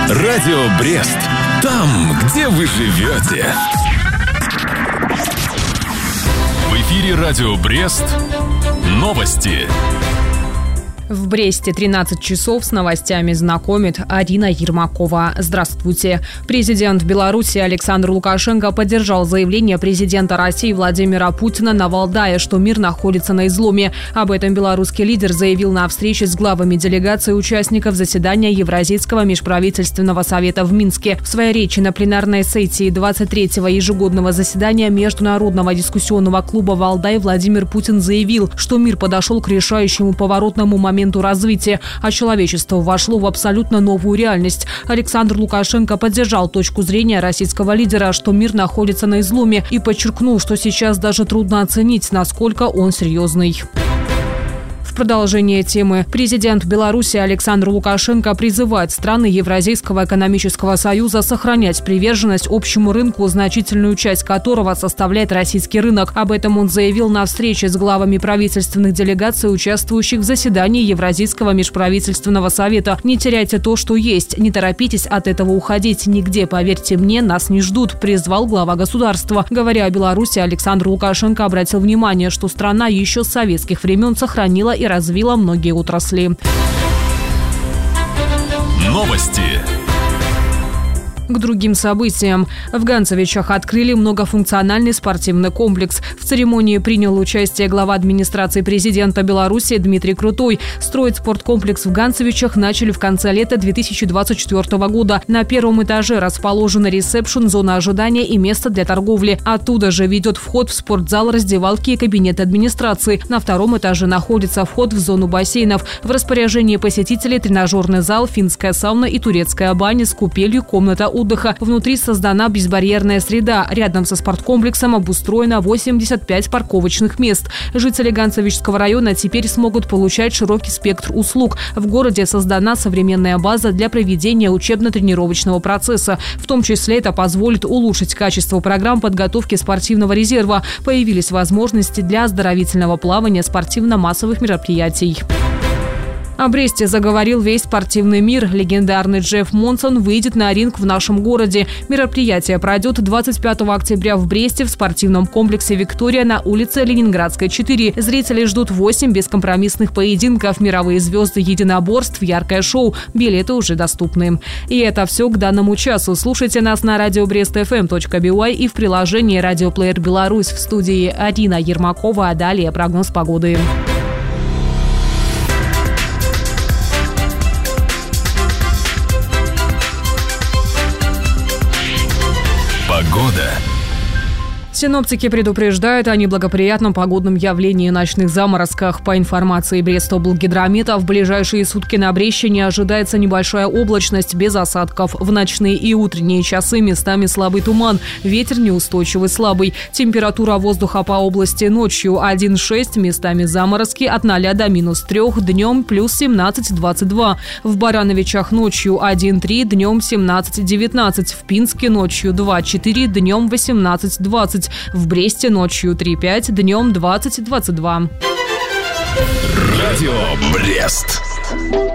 Радио Брест. Там, где вы живете. В эфире Радио Брест. Новости. В Бресте 13 часов с новостями знакомит Арина Ермакова. Здравствуйте. Президент Беларуси Александр Лукашенко поддержал заявление президента России Владимира Путина на Валдае, что мир находится на изломе. Об этом белорусский лидер заявил на встрече с главами делегаций участников заседания Евразийского межправительственного совета в Минске. В своей речи на пленарной сессии 23-го ежегодного заседания Международного дискуссионного клуба «Валдай» Владимир Путин заявил, что мир подошел к решающему поворотному моменту развития, а человечество вошло в абсолютно новую реальность. Александр Лукашенко поддержал точку зрения российского лидера, что мир находится на изломе, и подчеркнул, что сейчас даже трудно оценить, насколько он серьезный. В продолжение темы президент Беларуси Александр Лукашенко призывает страны Евразийского экономического союза сохранять приверженность общему рынку, значительную часть которого составляет российский рынок. Об этом он заявил на встрече с главами правительственных делегаций, участвующих в заседании Евразийского межправительственного совета. «Не теряйте то, что есть, не торопитесь от этого уходить нигде, поверьте мне, нас не ждут», призвал глава государства. Говоря о Беларуси, Александр Лукашенко обратил внимание, что страна еще с советских времен сохранила и развила многие отрасли. Новости. К другим событиям. В Ганцевичах открыли многофункциональный спортивный комплекс. В церемонии принял участие глава администрации президента Беларуси Дмитрий Крутой. Строить спорткомплекс в Ганцевичах начали в конце лета 2024 года. На первом этаже расположен ресепшн, зона ожидания и место для торговли. Оттуда же ведет вход в спортзал, раздевалки и кабинет администрации. На втором этаже находится вход в зону бассейнов. В распоряжении посетителей тренажерный зал, финская сауна и турецкая баня с купелью, комната отдыха. Внутри создана безбарьерная среда. Рядом со спорткомплексом обустроено 85 парковочных мест. Жители Ганцевичского района теперь смогут получать широкий спектр услуг. В городе создана современная база для проведения учебно-тренировочного процесса. В том числе это позволит улучшить качество программ подготовки спортивного резерва. Появились возможности для оздоровительного плавания, спортивно-массовых мероприятий. О Бресте заговорил весь спортивный мир. Легендарный Джефф Монсон выйдет на ринг в нашем городе. Мероприятие пройдет 25 октября в Бресте в спортивном комплексе «Виктория» на улице Ленинградской, 4. Зрители ждут 8 бескомпромиссных поединков, мировые звезды единоборств, яркое шоу. Билеты уже доступны. И это все к данному часу. Слушайте нас на radiobrestfm.by и в приложении «Радиоплеер Беларусь». В студии Арина Ермакова, а далее прогноз погоды. Погода. Синоптики предупреждают о неблагоприятном погодном явлении ночных заморозках. По информации Брестоблгидромета, в ближайшие сутки на Бресте не ожидается небольшая облачность без осадков. В ночные и утренние часы местами слабый туман. Ветер неустойчивый слабый. Температура воздуха по области ночью 1,6, местами заморозки от 0 до -3, днем плюс 17-22. В Барановичах ночью 1,3, днем 17-19. В Пинске ночью 2,4, днем 18-20. В Бресте ночью 3,5, днем 20-22. Радио Брест.